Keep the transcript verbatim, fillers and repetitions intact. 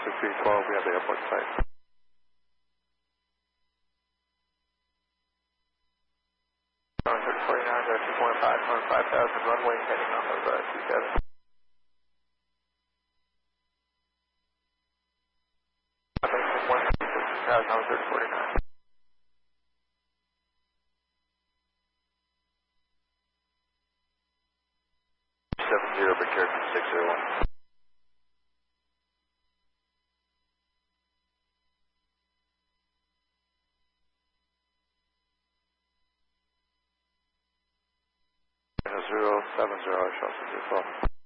six three one two, we have the airport site. one forty-nine, two point five, five thousand runway heading off of uh, two seven. one six thousand, thirty forty-nine. seven zero, but Cherokee six zero one. zero seven zero, I shall see you.